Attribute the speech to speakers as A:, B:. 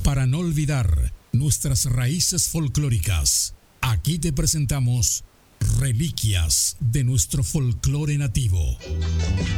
A: Para no olvidar nuestras raíces folclóricas, aquí te presentamos reliquias de nuestro folclore nativo.